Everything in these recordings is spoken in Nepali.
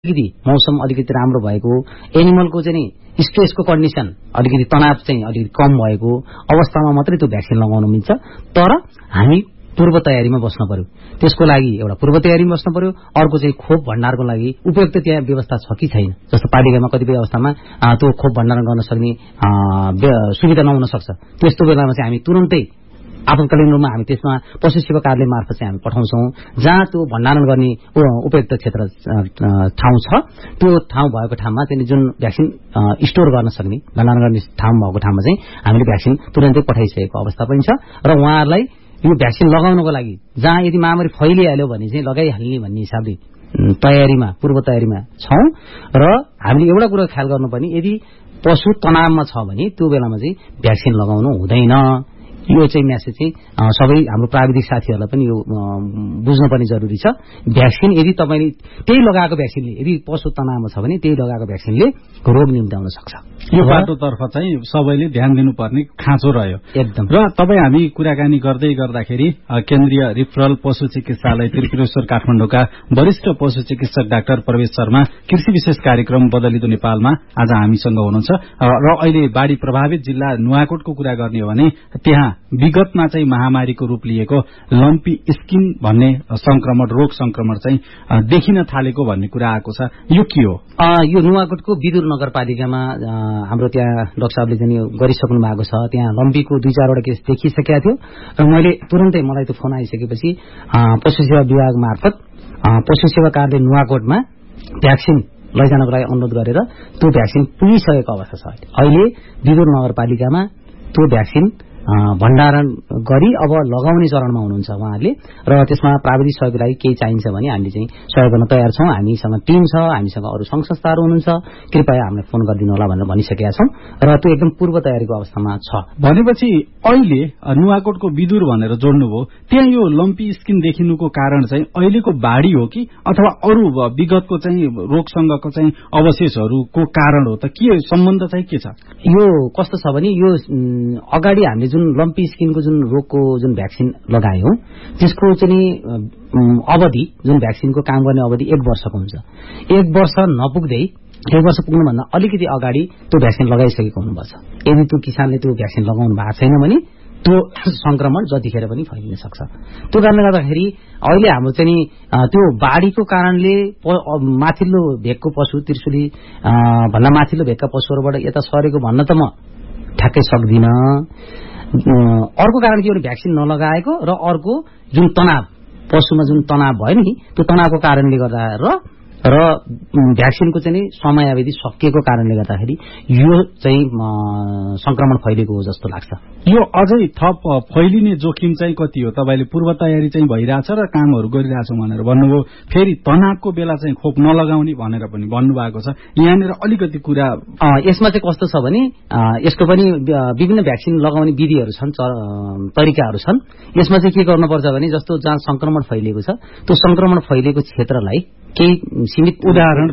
अलिकति मौसम अलिकति राम्रो भएको, एनिमलको चाहिँ स्ट्रेसको कन्डिसन अलिकति तनाव चाहिँ अलिकति कम भएको अवस्थामा मात्रै त्यो भ्याक्सिन लगाउन मिल्छ। तर हामी पूर्व तयारीमा बस्न पर्यो। त्यसको लागि एउटा पूर्व तयारीमा बस्न पर्यो। अर्को चाहिँ खोप भण्डारको लागि उपयुक्त त्यहाँ व्यवस्था छ कि छैन। जस्तो पालिकामा कतिपय अवस्थामा त्यो खोप भण्डारण गर्न सक्ने सुविधा नहुन सक्छ। त्यस्तो बेलामा चाहिँ हामी तुरन्तै आपतकालीन रूपमा हामी त्यसमा पशु सेवा कार्यालय मार्फत चाहिँ हामी पठाउँछौँ। जहाँ त्यो भण्डारण गर्ने उपयुक्त क्षेत्र ठाउँ छ, त्यो ठाउँ भएको ठाउँमा चाहिँ जुन भ्याक्सिन स्टोर गर्न सक्ने भण्डारण गर्ने ठाउँ भएको ठाउँमा चाहिँ हामीले भ्याक्सिन तुरन्तै पठाइसकेको अवस्था पनि छ। र उहाँहरूलाई यो भ्याक्सिन लगाउनको लागि जहाँ यदि महामारी फैलिहाल्यो भने चाहिँ लगाइहाल्ने भन्ने हिसाबले तयारीमा पूर्व तयारीमा छौं। र हामीले एउटा कुरा ख्याल गर्नुपर्ने, यदि पशु तनावमा छ भने त्यो बेलामा चाहिँ भ्याक्सिन लगाउनु हुँदैन। यो चाहिँ मेसेज चाहिँ सबै हाम्रो प्राविधिक साथीहरूलाई पनि यो बुझ्नुपर्ने जरुरी छ। भ्याक्सिन यदि तपाईले त्यही लगाएको भ्याक्सिनले यदि पशु तनावमा छ भने त्यही लगाएको भ्याक्सिनले रोग निम्त्याउन सक्छ। यो बाटोतर्फ चाहिँ सबैले ध्यान दिनुपर्ने खाँचो रह्यो एकदम। र तपाई हामी कुराकानी गर्दै गर्दाखेरि केन्द्रीय रिफरल पशु चिकित्सालय त्रिपुरेश्वर काठमाडौँका वरिष्ठ पशु चिकित्सक डाक्टर प्रवेश शर्मा कृषि विशेष कार्यक्रम बदलिदो नेपालमा आज हामीसँग हुनुहुन्छ। र अहिले बाढी प्रभावित जिल्ला नुवाकोटको कुरा गर्ने हो भने त्यहाँ विगतमा चाहिँ महामारीको रूप लिएको लम्पी स्किन भन्ने संक्रमण रोग संक्रमण चाहिँ देखिन थालेको भन्ने कुरा आएको छ। यो के हो? यो नुवाकोटको विदुर नगरपालिकामा हाम्रो त्यहाँ डाक्टर साहबले चाहिँ गरिसक्नु भएको छ। त्यहाँ लम्पीको 2-4 केस देखिसकेका थियो र मैले तुरन्तै मलाई त्यो फोन आइसकेपछि पशु सेवा विभाग मार्फत पशु सेवा कार्यालय नुवाकोटमा भ्याक्सिन लैजानको लागि अनुरोध गरेर त्यो भ्याक्सिन पुगिसकेको अवस्था छ। अहिले विदुर नगरपालिकामा त्यो भ्याक्सिन भण्डारण गरी अब लगाउने चरणमा हुनुहुन्छ उहाँहरूले। र त्यसमा प्राविधिक सहयोगको लागि केही चाहिन्छ भने हामीले चाहिँ सहयोग गर्न तयार छौं। हामीसँग टिम छ, हामीसँग अरू संघ संस्थाहरू हुनुहुन्छ, कृपया हामीलाई फोन गरिदिनु होला भनेर भनिसकेका छौं। र त्यो एकदम पूर्व तयारीको अवस्थामा छ। भनेपछि अहिले नुवाकोटको विदुर भनेर जोड्नुभयो, त्यहाँ यो लम्पी स्किन देखिनुको कारण चाहिँ अहिलेको बाढी हो कि अथवा अरू विगतको चाहिँ रोगसँगको चाहिँ अवशेषहरूको कारण हो त? के सम्बन्ध चाहिँ के छ? यो कस्तो छ भने यो अगाडि हामीले जुन लम्पी स्किनको जुन रोगको जुन भ्याक्सिन लगायौं त्यसको चाहिँ अवधि जुन भ्याक्सिनको काम गर्ने अवधि 1 वर्षको हुन्छ। 1 वर्ष नपुग्दै 1 वर्ष पुग्नुभन्दा अलिकति अगाडि त्यो भ्याक्सिन लगाइसकेको हुनुपर्छ। यदि त्यो किसानले त्यो भ्याक्सिन लगाउनु भएको छैन भने त्यो संक्रमण जतिखेर पनि फैलिन सक्छ। त्यो कारणले गर्दाखेरि अहिले हाम्रो चाहिँ त्यो बाढीको कारणले माथिल्लो भेगको पशु त्रिशुली भन्दा माथिल्लो भेगका पशुहरूबाट यता सरेको भन्न त म ठ्याक्कै सक्दिन। अर्को कारण के हो भने भ्याक्सिन नलगाएको र अर्को जुन तनाव पशुमा जुन तनाव भयो नि त्यो तनावको कारणले गर्दा र भ्याक्सिनको चाहिँ समयावधि सकिएको कारणले गर्दाखेरि यो चाहिँ संक्रमण फैलिएको हो जस्तो लाग्छ। यो अझै थप फैलिने जोखिम चाहिँ कति हो? तपाईले पूर्व तयारी चाहिँ भइरहेछ र कामहरू गरिरहेछौं भनेर भन्नुभयो, फेरि तनावको बेला चाहिँ खोप नलगाउने भनेर पनि भन्नुभएको छ। यहाँनिर अलिकति कुरा यसमा चाहिँ कस्तो छ भने यसको पनि विभिन्न भ्याक्सिन लगाउने विधिहरू छन्, तरिकाहरू छन्। यसमा चाहिँ के गर्नुपर्छ भने जस्तो जहाँ संक्रमण फैलिएको छ त्यो संक्रमण फैलिएको क्षेत्रलाई केही सीमित उदाहरण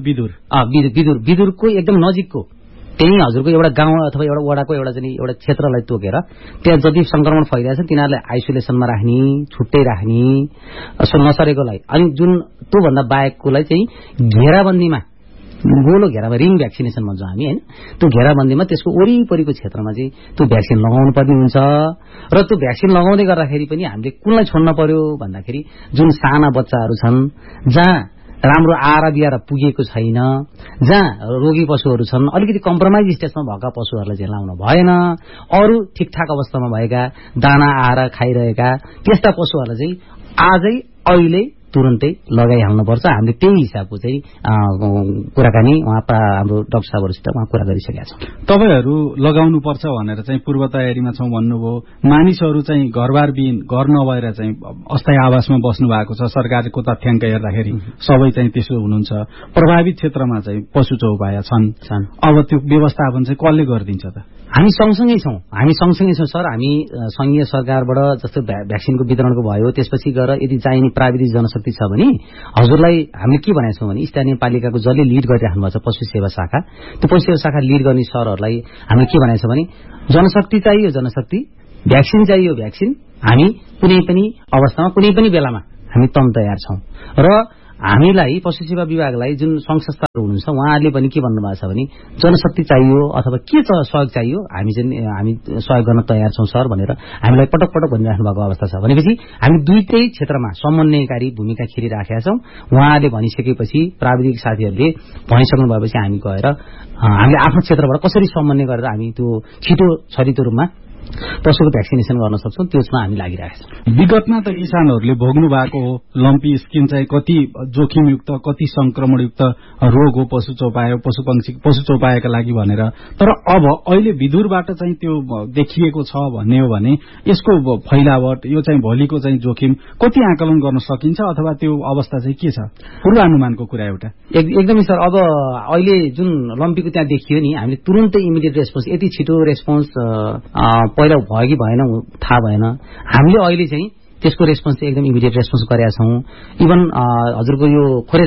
विदुरको एकदम नजिकको त्यही हजुरको एउटा गाउँ अथवा एउटा वडाको एउटा क्षेत्रलाई तोकेर त्यहाँ जति संक्रमण फैलिरहेछ तिनीहरूलाई आइसोलेसनमा राख्ने, छुट्टै राख्ने नसरेकोलाई। अनि जुन त्यो भन्दा बाहेककोलाई चाहिँ घेराबन्दीमा गोलो घेरामा रिङ भ्याक्सिनेसन भन्छौँ हामी हैन, त्यो घेराबन्दीमा त्यसको वरिपरिको क्षेत्रमा चाहिँ त्यो भ्याक्सिन लगाउनु पर्ने हुन्छ। र त्यो भ्याक्सिन लगाउँदै गर्दाखेरि पनि हामीले कुनलाई छोड्न पर्यो भन्दाखेरि जुन साना बच्चाहरू छन्, जहाँ राम्रो आहारा बिहारा पुगेको छैन, जहाँ रोगी पशुहरू छन्, अलिकति कम्प्रोमाइज स्टेजमा भएका पशुहरूलाई चाहिँ लाउन भएन। अरू ठिकठाक अवस्थामा भएका दाना आहारा खाइरहेका त्यस्ता पशुहरूलाई चाहिँ आजै अहिले तुरन्तै लगाइहाल्नुपर्छ। हामीले त्यही हिसाबको चाहिँ कुराकानी हाम्रो डाक्टर साहबहरूसित कुरा गरिसकेका छौँ। तपाईहरू लगाउनु पर्छ भनेर चाहिँ पूर्व तयारीमा छौं भन्नुभयो। मानिसहरू चाहिँ घरबारविहीन घर नभएर चाहिँ अस्थायी आवासमा बस्नु भएको छ। सरकारको तथ्याङ्क हेर्दाखेरि सबै चाहिँ त्यसो हुनुहुन्छ। प्रभावित क्षेत्रमा चाहिँ पशु चौपाया छन्। अब त्यो व्यवस्थापन चाहिँ कसले गरिदिन्छ त? हामी सँगसँगै छौं सर। हामी संघीय सरकारबाट जस्तो भ्याक्सिनको वितरणको भयो, त्यसपछि गएर यदि चाहिने प्राविधिक जनशक्ति छ भने हजुरलाई हामीले के भनेका छौं भने स्थानीय पालिकाको जसले लिड गरिराख्नु भएको छ पशु सेवा शाखा, त्यो पशु सेवा शाखा लिड गर्ने सरहरूलाई हामीले के भनेका छौं भने जनशक्ति चाहियो जनशक्ति, भ्याक्सिन चाहियो भ्याक्सिन, हामी कुनै पनि अवस्थामा कुनै पनि बेलामा हामी तयार छौं। र हामीलाई पशु सेवा विभागलाई जुन संघ संस्थाहरू हुनुहुन्छ उहाँहरूले पनि के भन्नुभएको छ भने जनशक्ति चाहियो अथवा के सहयोग चाहियो हामी सहयोग गर्न तयार छौं सर भनेर हामीलाई पटक पटक भनिराख्नु भएको अवस्था छ। भनेपछि हामी दुईटै क्षेत्रमा समन्वयकारी भूमिका खेलिराखेका छौं। उहाँहरूले भनिसकेपछि प्राविधिक साथीहरूले भनिसक्नु भएपछि हामी गएर हामीले आफ्नो क्षेत्रबाट कसरी समन्वय गरेर हामी त्यो छिटो छरितो रूपमा पशुको भ्याक्सिनेसन गर्न सक्छौं त्यसमा हामी लागिरहेका छौं। विगतमा त किसानहरूले भोग्नु भएको हो लम्पी स्किन चाहिँ कति जोखिमयुक्त कति संक्रमणयुक्त रोग हो पशु चौपायाका लागि भनेर, तर अब अहिले विदुरबाट चाहिँ त्यो देखिएको छ भन्ने हो भने यसको फैलावट यो चाहिँ भोलिको चाहिँ जोखिम कति आकलन गर्न सकिन्छ अथवा त्यो अवस्था चाहिँ के छ पूर्वानुमानको कुरा एउटा? एकदमै सर, अब अहिले जुन लम्पीको त्यहाँ देखियो नि हामीले तुरुन्तै इमिडिएट रेस्पोन्स यति छिटो रेस्पोन्स पहिला भयो कि भएन थाहा भएन। हामीले अहिले चाहिँ त्यसको रेस्पोन्स चाहिँ एकदम इमिडिएट रेस्पोन्स गरेका छौं। इभन हजुरको यो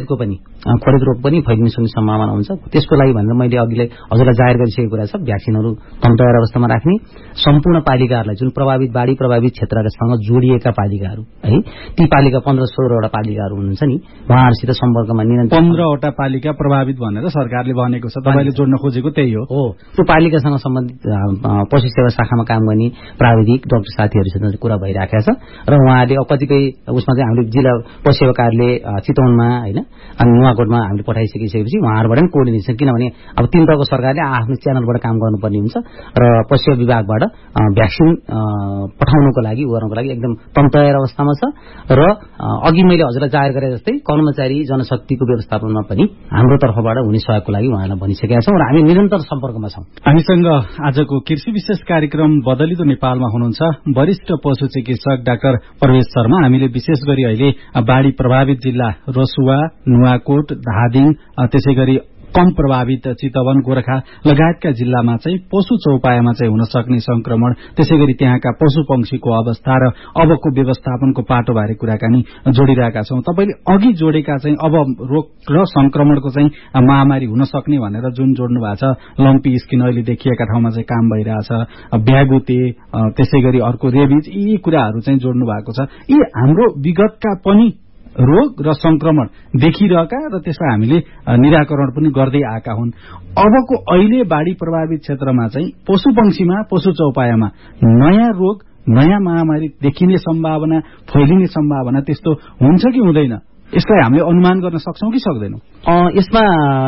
खोरेद रोग पनि फैलिन सक्ने सम्भावना हुन्छ। त्यसको लागि भनेर मैले अघिलाई हजुरलाई जाहेर गरिसकेको कुरा छ भ्याक्सिनहरू तयार अवस्थामा राख्ने, सम्पूर्ण पालिकाहरूलाई जुन बाढी प्रभावित क्षेत्रसँग जोडिएका पालिकाहरू है ती पालिका 15-16 वटा पालिकाहरू हुनुहुन्छ नि उहाँहरूसित सम्पर्कमा निरन्तर 15 वटा पालिका प्रभावित भनेर सरकारले भनेको छ, तपाईले जोड्न खोजेको त्यही हो। त्यो पालिकासँग सम्बन्धित पशु सेवा शाखामा काम गर्ने प्राविधिक डाक्टर साथीहरूसित कुरा भइराखेको छ र उहाँहरूले कतिपय उसमा चाहिँ हामीले जिल्ला पशु सेवा कार्यालय चितवनमा हैन अनि नुवाकोटमा हामीले पठाइसकेपछि उहाँहरूबाट पनि कोर्डिनेसन, किनभने अब तीन तहको सरकारले आफ्नो च्यानलबाट काम गर्नुपर्ने हुन्छ र पशु सेवा विभागबाट भ्याक्सिन पठाउनको लागि गर्नको लागि एकदम तयार अवस्थामा छ र अघि मैले हजुरलाई जाहेर गरे जस्तै कर्मचारी जनशक्तिको व्यवस्थापनमा पनि हाम्रो तर्फबाट हुने सहयोगको लागि उहाँलाई भनिसकेका छौं र हामी निरन्तर सम्पर्कमा छौं। हामीसँग आजको कृषि विशेष कार्यक्रम बदलिदो नेपालमा हुनुहुन्छ वरिष्ठ पशु चिकित्सक डाक्टर प्रवेश शर्मा। हामीले विशेष गरी अहिले बाढी प्रभावित जिल्ला रसुवा, नुवाकोट, धादिङ, त्यसैगरी कम प्रभावित चितवन, गोरखा लगायतका जिल्लामा चाहिँ पशु चौपायामा चाहिँ हुन सक्ने संक्रमण, त्यसैगरी त्यहाँका पशु पंक्षीको अवस्था र अबको व्यवस्थापनको पाटोबारे कुराकानी जोडिरहेका छौं। तपाईले अघि जोडेका चाहिँ अब रोग र संक्रमणको चाहिँ महामारी हुन सक्ने भनेर जुन जोड्नु भएको छ, लम्पी स्किन अहिले देखिएका ठाउँमा चाहिँ काम भइरहेछ, भ्यागुते, त्यसैगरी अर्को रेबिज, यी कुराहरू चाहिँ जोड्नु भएको छ। यी हाम्रो विगतका पनि रोग र संक्रमण देखिरहेका र त्यसलाई हामीले निराकरण पनि गर्दै आएका हुन्। अबको अहिले बाढी प्रभावित क्षेत्रमा चाहिँ पशु पंक्षीमा पशु चौपायामा नयाँ रोग नयाँ महामारी देखिने सम्भावना, फैलिने सम्भावना त्यस्तो हुन्छ कि हुँदैन, यसलाई हामीले अनुमान गर्न सक्छौं कि सक्दैनौं? यसमा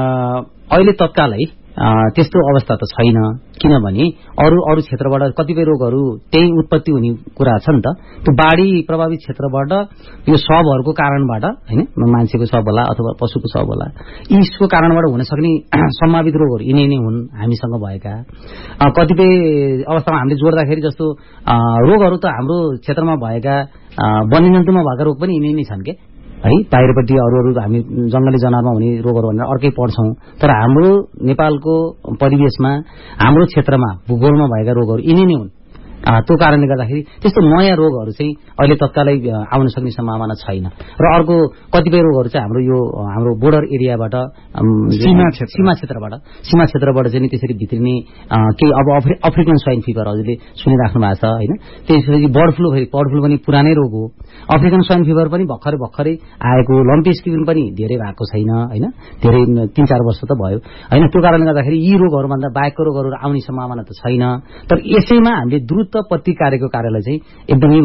अहिले तत्कालै त्यस्तो अवस्था त छैन, किनभने अरू क्षेत्रबाट कतिपय रोगहरू त्यही उत्पत्ति हुने कुरा छ नि त। त्यो बाढी प्रभावित क्षेत्रबाट यो शवहरूको कारणबाट हैन मान्छेको शव होला अथवा पशुको शव होला यसको कारणबाट हुन सक्ने सम्भावित रोगहरू यिनै नै हुन् हामीसँग भएका। कतिपय अवस्थामा हामीले जोड्दाखेरि जस्तो रोगहरू त हाम्रो क्षेत्रमा भएका वन्यजन्तुमा भएका रोग पनि यिनै नै छन् के है। बाहिरपट्टि अरू हामी जंगली जनावरमा हुने रोगहरू भनेर अर्कै पढ्छौं, तर हाम्रो नेपालको परिवेशमा हाम्रो क्षेत्रमा भूगोलमा भएका रोगहरू यिनै नै हुन्। त्यो कारणले गर्दाखेरि त्यस्तो नयाँ रोगहरू चाहिँ अहिले तत्कालै आउन सक्ने सम्भावना छैन। र अर्को कतिपय रोगहरू चाहिँ हाम्रो बोर्डर एरियाबाट सीमा क्षेत्रबाट चाहिँ त्यसरी भित्रिने केही अब अफ्रिकन स्वाइन फिभर हजुरले सुनिराख्नु भएको छ हैन। त्यसपछि बर्ड फ्लू पनि पुरानै रोग हो। अफ्रिकन स्वाइन फिभर पनि भर्खरै आएको, लम्पी स्किन पनि धेरै भएको छैन हैन, धेरै 3-4 वर्ष त भयो हैन। त्यो कारणले गर्दाखेरि यी रोगहरू भन्दा बाहेकको रोगहरू आउने सम्भावना त छैन। तर यसैमा हामीले द्रुत पत्ती कार्यको कार्यलाई चाहिँ एकदमै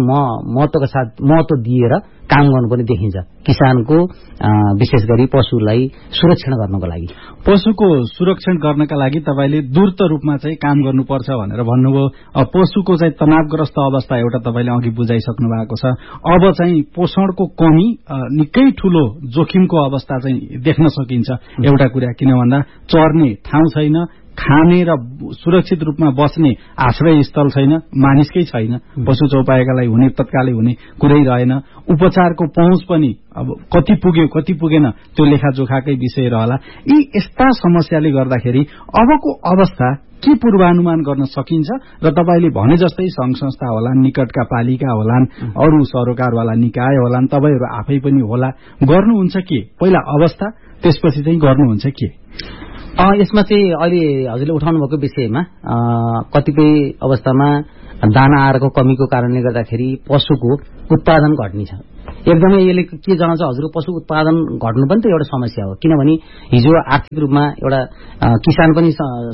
महत्व दिएर काम गर्नुपर्ने देखिन्छ किसानको, विशेष गरी पशुलाई सुरक्षण गर्नको लागि। पशुको सुरक्षण गर्नका लागि तपाईले द्रुत रूपमा चाहिँ काम गर्नुपर्छ भनेर भन्नुभयो। पशुको चाहिँ तनावग्रस्त अवस्था एउटा तपाईले अघि बुझाइसक्नु भएको छ। अब चाहिँ पोषणको कमी निकै ठूलो जोखिमको अवस्था चाहिँ देख्न सकिन्छ। एउटा कुरा किन भन्दा चर्ने ठाउँ छैन, खाने र सुरक्षित रूपमा बस्ने आश्रय स्थल छैन, मानिसकै छैन, पशु चौपायाका लागि हुने तत्कालै हुने कुरै रहेन। उपचारको पहुँच पनि अब कति पुग्यो कति पुगेन त्यो लेखाजोखाकै विषय रहला। यी यस्ता समस्याले गर्दाखेरि अबको अवस्था के पूर्वानुमान गर्न सकिन्छ र तपाईले भने जस्तै संघ संस्था होलान्, निकटका पालिका होलान्, अरू सरोकारवाला निकाय होलान्, तपाईहरु आफै पनि होला, गर्नुहुन्छ के? पहिला अवस्था, त्यसपछि चाहिँ गर्नुहुन्छ के? यसमा चाहिँ अहिले हजुरले उठाउनु भएको विषयमा कतिपय अवस्थामा दाना आहारको कमीको कारणले गर्दाखेरि पशुको उत्पादन घट्ने छ एकदमै यसले के जनाउँछ हजुरको पशु उत्पादन घट्नु पनि त एउटा समस्या हो। किनभने हिजो आर्थिक रूपमा एउटा किसान पनि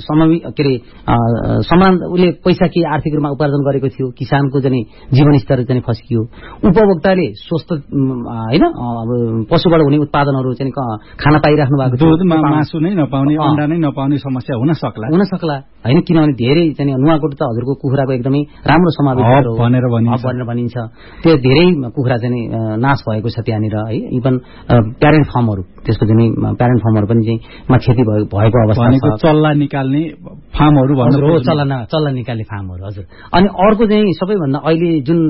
समान उसले पैसा के आर्थिक रूपमा उपार्जन गरेको थियो, किसानको चाहिँ जीवन स्तर चाहिँ फस्कियो। उपभोक्ताले स्वस्थ होइन पशुबाट हुने उत्पादनहरू चाहिँ खान पाइराख्नु भएको थियो। दुध मासु नै नपाउने, अण्डा नै नपाउने समस्या हुन सक्ला होइन, किनभने धेरै चाहिँ नुवाकोट त हजुरको कुखुराको एकदमै राम्रो समावेश भनेर भनिन्छ। त्यो धेरै कुखुरा चाहिँ नाश भएको छ त्यहाँनिर है। इभन प्यारेन्ट फर्महरू, त्यसको चाहिँ प्यारेन्ट फर्महरू पनि चाहिँ क्षति भएको अवस्था छ। चल्ला निकाल्ने फार्महरू हो, चल्ला निकाल्ने फार्महरू हजुर। अनि अर्को चाहिँ सबैभन्दा अहिले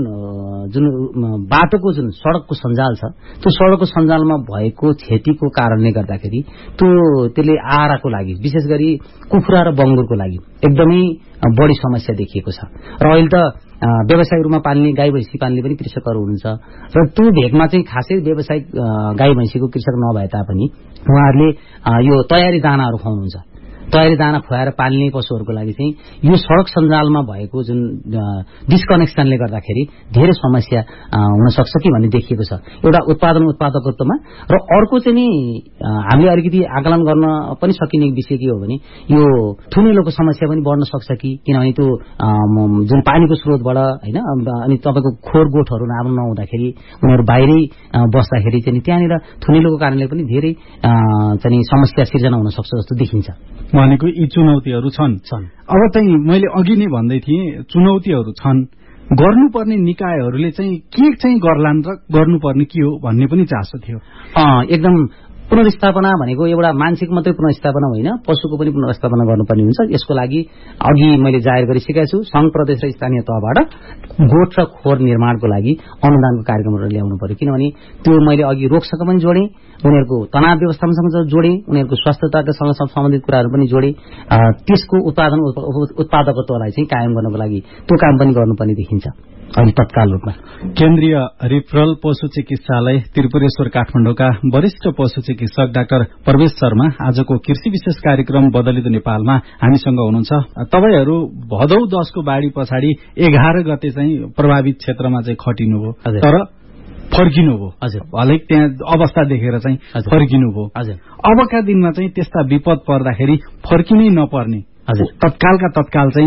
जुन बाटोको जुन सडकको सञ्जाल छ, त्यो सडकको सञ्जालमा भएको क्षतिको कारणले गर्दाखेरि त्यसले आहाराको लागि विशेष गरी कुखुरा र बङ्गुरको लागि एकदमै बढी समस्या देखिएको छ। र अहिले त व्यावसायिक रूपमा पाल्ने गाई भैँसी पाल्ने पनि कृषकहरू हुनुहुन्छ र त्यो भेगमा चाहिँ खासै व्यावसायिक गाई भैँसीको कृषक नभए तापनि उहाँहरूले यो तयारी दानाहरू खुवाउनुहुन्छ। तयारी दाना खुवाएर पाल्ने पशुहरूको लागि चाहिँ यो सडक सञ्जालमा भएको जुन डिस्कनेक्सनले गर्दाखेरि धेरै समस्या हुन सक्छ कि भन्ने देखिएको छ, एउटा उत्पादकत्वमा। र अर्को चाहिँ नि हामीले अलिकति आकलन गर्न पनि सकिने विषय के हो भने यो थुनिलोको समस्या पनि बढ्न सक्छ कि, किनभने त्यो जुन पानीको स्रोतबाट होइन, अनि तपाईँको खोर गोठहरू राम्रो नहुँदाखेरि उनीहरू बाहिरै बस्दाखेरि चाहिँ त्यहाँनिर थुनिलोको कारणले पनि धेरै चाहिँ समस्या सिर्जना हुन सक्छ जस्तो देखिन्छ। भनेको यी चुनौतीहरू छन्। अब चाहिँ मैले अघि नै भन्दै थिएँ चुनौतीहरू छन्, गर्नुपर्ने निकायहरूले चाहिँ के चाहिँ गर्लान् र गर्नुपर्ने के हो भन्ने पनि चासो थियो। एकदम पुनर्स्थापना भनेको एउटा मान्छेको मात्रै पुनर्स्थापना होइन, पशुको पनि पुनर्स्थापना गर्नुपर्ने हुन्छ। यसको लागि अघि मैले जाहेर गरिसकेको छु, संघ प्रदेश र स्थानीय तहबाट गोठ र खोर निर्माणको लागि अनुदानको कार्यक्रमहरू ल्याउनु पर्यो। किनभने त्यो मैले अघि रोगसँग पनि जोडेँ, उनीहरूको तनाव व्यवस्थापनसँग जोडेँ, उनीहरूको स्वास्थ्यतासँग सम्बन्धित कुराहरू पनि जोडेँ। त्यसको उत्पादकत्वलाई चाहिँ कायम गर्नको लागि त्यो काम पनि गर्नुपर्ने देखिन्छ अहिले तत्काल रूपमा। केन्द्रीय रिफरल पशु चिकित्सालय त्रिपुरेश्वर काठमाडौँका वरिष्ठ पशु चिकित्सक डाक्टर प्रवेश शर्मा आजको कृषि विशेष कार्यक्रम बदलिदो नेपालमा हामीसँग हुनुहुन्छ। तपाईहरू भदौ 10 को बाढी पछाडि 11 गते चाहिँ प्रभावित क्षेत्रमा चाहिँ खटिनुभयो, तर फर्किनुभयो। हलेक त्यहाँ अवस्था देखेर चाहिँ फर्किनुभयो। अबका दिनमा चाहिँ त्यस्ता विपद पर्दाखेरि फर्किनै नपर्ने तत्कालका तत्काल चाहिँ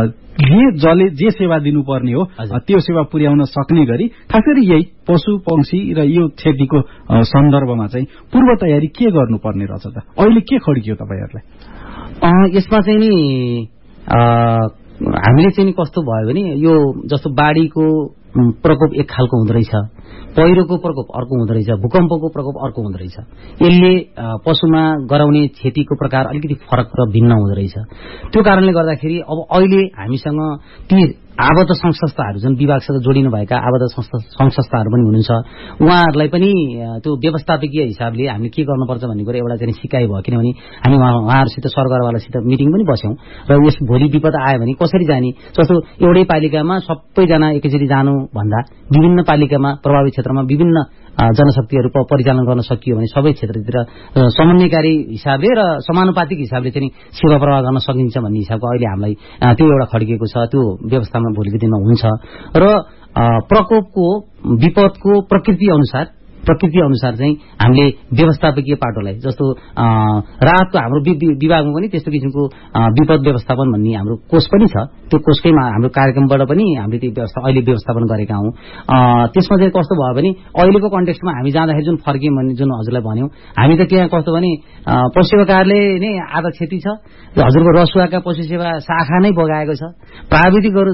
जसले जे सेवा दिनुपर्ने हो त्यो सेवा पुर्याउन सक्ने गरी खास गरी यही पशु पंक्षी र यो क्षतिको सन्दर्भमा चाहिँ पूर्व तयारी के गर्नुपर्ने रहेछ त? अहिले के खड्कियो तपाईहरुलाई? यसमा चाहिँ नि हामीले चाहिँ कस्तो भयो भने यो जस्तो बाढीको प्रकोप एक खालको हुँदो रहेछ, पहिरोको प्रकोप अर्को हुँदो रहेछ, भूकम्पको प्रकोप अर्को हुँदो रहेछ। यसले पशुमा गराउने क्षतिको प्रकार अलिकति फरक र भिन्न हुँदो रहेछ। त्यो कारणले गर्दाखेरि अब अहिले हामीसँग ती आबद्ध संघ संस्थाहरू जुन विभागसँग जोडिनु भएका आबद्ध संघ संस्थाहरू पनि हुनुहुन्छ, उहाँहरूलाई पनि त्यो व्यवस्थापकीय हिसाबले हामीले के गर्नुपर्छ भन्ने कुरा एउटा चाहिँ सिकाइ भयो। किनभने हामी उहाँहरूसित सरकारवालासित मिटिङ पनि बस्यौं र यस भोलि विपद आयो भने कसरी जाने, जस्तो एउटै पालिकामा सबैजना एकैचोटि जानु भन्दा विभिन्न पालिकामा प्रभावित क्षेत्रमा विभिन्न जनशक्तिहरू परिचालन गर्न सकियो भने सबै क्षेत्रतिर समन्वयकारी हिसाबले र समानुपातिक हिसाबले चाहिँ सेवा प्रवाह गर्न सकिन्छ भन्ने हिसाबको अहिले हामीलाई त्यो एउटा खड्किएको छ। त्यो व्यवस्थामा भोलिको दिनमा हुन्छ र प्रकोपको विपदको प्रकृति अनुसार चाहिँ हामीले व्यवस्थापकीय पाटोलाई जस्तो राहतको हाम्रो विभागमा पनि त्यस्तो किसिमको विपद व्यवस्थापन भन्ने हाम्रो कोष पनि छ। त्यो कोषकैमा हाम्रो कार्यक्रमबाट पनि हामीले त्यो अहिले व्यवस्थापन गरेका हौं। त्यसमा चाहिँ कस्तो भयो भने अहिलेको कन्टेक्स्टमा हामी जाँदाखेरि जुन फर्क्यौं भन्ने जुन हजुरलाई भन्यौं, हामी त त्यहाँ कस्तो भने पशु सेवा कार्यालय नै आधा क्षति छ, हजुरको रसुवाका पशु सेवा शाखा नै बगाएको छ, प्राविधिकहरू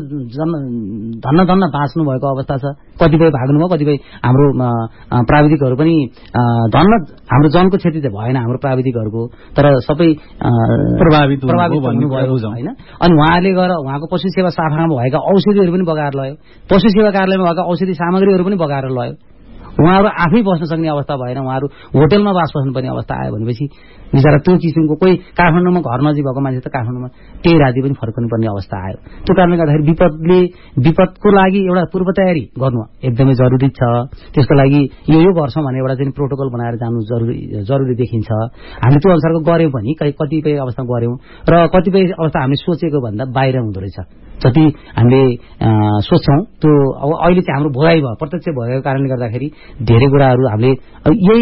धन्न बाँच्नु भएको अवस्था छ, कतिपय भाग्नुभयो, कतिपय हाम्रो प्राविधिकहरू पनि धन्न हाम्रो जनको क्षति त भएन हाम्रो प्राविधिकहरूको, तर सबै प्रभावित हुनुभयो हैन। अनि उहाँले गएर उहाँको पशु सेवा शाखामा भएका औषधिहरू पनि बगाएर लयो, पशु सेवा कार्यालयमा भएका औषधि सामग्रीहरू पनि बगाएर लयो। उहाँहरू आफै बस्न सक्ने अवस्था भएन, उहाँहरू होटलमा बास बस्नुपर्ने अवस्था आयो भनेपछि बिचरा त्यो किसिमको कोही काठमाडौँमा घर नजिक भएको मान्छे त काठमाडौँमा त्यही राति पनि फर्कनु पर्ने अवस्था आयो। त्यो कारणले गर्दाखेरि विपदको लागि एउटा पूर्व तयारी गर्नु एकदमै जरुरी छ। त्यसको लागि यो गर्छौं भने एउटा चाहिँ प्रोटोकल बनाएर जानु जरुरी देखिन्छ। हामीले त्यो अनुसारको गर्यौं पनि कतिपय अवस्था गर्यौं र कतिपय अवस्था हामीले सोचेको भन्दा बाहिर हुँदो रहेछ। जति हामीले सोच्छौं त्यो अब अहिले चाहिँ हाम्रो भोगाई भयो, प्रत्यक्ष भएको कारणले गर्दाखेरि धेरै कुराहरू हामीले यही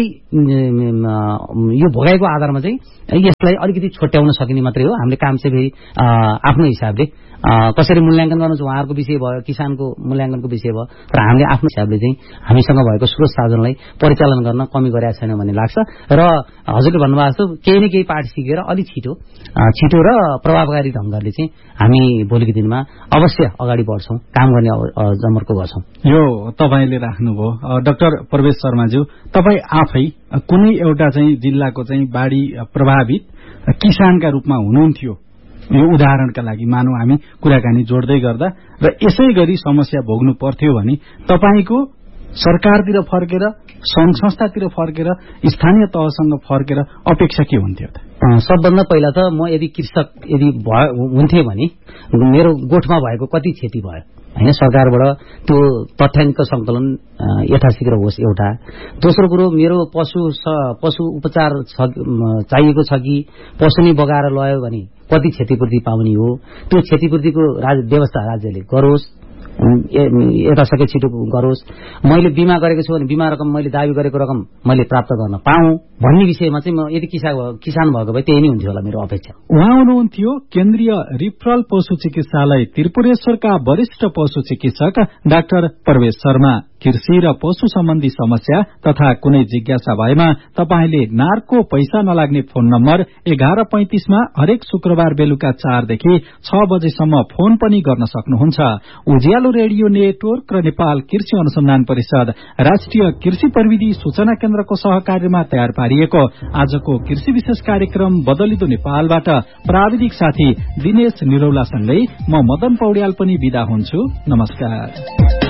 यो भोगाईको आधारमा चाहिँ यसलाई अलिकति छोट्याउन सकिने मात्रै हो। हामीले काम चाहिँ फेरि आफ्नो हिसाबले कसरी मूल्याङ्कन गर्नु चाहिँ उहाँहरूको विषय भयो, किसानको मूल्याङ्कनको विषय भयो, तर हामीले आफ्नो हिसाबले चाहिँ हामीसँग भएको स्रोत साधनलाई परिचालन गर्न कमी गरेका छैनौं भन्ने लाग्छ। र हजुरले भन्नुभएको जस्तो केही न केही पाठ सिकेर अलिक छिटो र प्रभावकारी ढंगले चाहिँ हामी भोलिको दिनमा अवश्य अगाडि बढ्छौं, काम गर्ने जमर्को गर्छौं। यो तपाईले राख्नुभयो। डाक्टर प्रवेश शर्माज्यू, तपाई आफै कुनै एउटा चाहिँ जिल्लाको चाहिँ बाढी प्रभावित किसानका रूपमा हुनुहुन्थ्यो, यो उदाहरणका लागि मानौ हामी कुराकानी जोड्दै गर्दा, र यसै गरी समस्या भोग्नु पर्थ्यो भने तपाईको सरकारतिर फर्केर, संघ संस्थातिर फर्केर, स्थानीय तहसँग फर्केर अपेक्षा के हुन्थ्यो त? सबभन्दा पहिला त म यदि कृषक हुन्थे भने मेरो गोठमा भएको कति क्षति भयो हैन, सरकारबाट त्यो तथ्याङ्क संकलन यथाशीघ्र होस् एउटा। दोस्रो कुरो, मेरो पशु उपचार चाहिएको छ कि पशु नै बगाएर लयो भने कति क्षतिपूर्ति पाउने हो, त्यो क्षतिपूर्तिको व्यवस्था राज्यले गरोस्, यथाशक्य छिटो गरोस्। मैले बिमा गरेको छु भने बिमा रकम मैले दाबी गरेको रकम मैले प्राप्त गर्न पाऊँ भन्ने विषयमा चाहिँ म यदि किसान भएको भए त्यही नै हुन्थ्यो होला मेरो अपेक्षा। उहाँ हुनुहुन्थ्यो केन्द्रीय रिफरल पशु चिकित्सालय त्रिपुरेश्वरका वरिष्ठ पशु चिकित्सक डाक्टर प्रवेश शर्मा। कृषि र पशु सम्बन्धी समस्या तथा कुनै जिज्ञासा भएमा तपाईले नारको पैसा नलाग्ने फोन नम्बर 1135 मा हरेक शुक्रबार बेलुका 4 देखि 6 बजेसम्म फोन पनि गर्न सक्नुहुन्छ। उज्यालो रेडियो नेटवर्क र नेपाल कृषि अनुसन्धान परिषद राष्ट्रिय कृषि प्रविधि सूचना केन्द्रको सहकार्यमा तयार पारिएको आजको कृषि विशेष कार्यक्रम बदलिदो नेपालबाट प्राविधिक साथी दिनेश निरौलासँगै म मदन पौड्याल पनि बिदा हुन्छु। नमस्कार।